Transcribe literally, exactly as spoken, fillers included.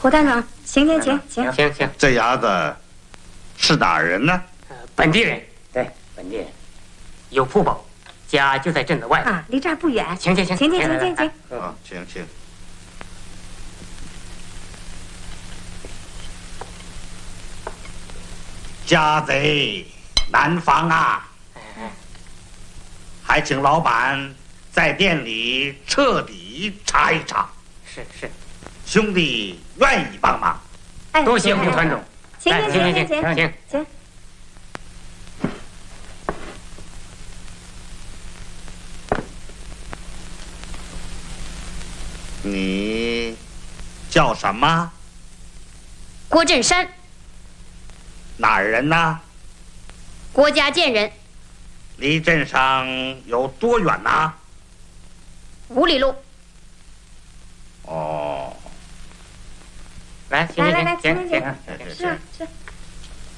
胡大总，请请请请。 行行， 这伢子是哪儿人呢？ 呃，本地人， 对，本地人， 有铺保，家就在镇子外。 啊，离这儿不远。 请请请， 请请请请请。 啊，请请。家贼难防啊！还请老板在店里彻底查一查。 是是， 兄弟愿意帮忙。 哎， 多谢胡团总。 请请请请请请请。 你叫什么？ 郭振山， 哪儿人呢？ 郭家涧人， 离镇上有多远呢？ 五里路。 哦， 来，请请来来来， 请请请请请。是是。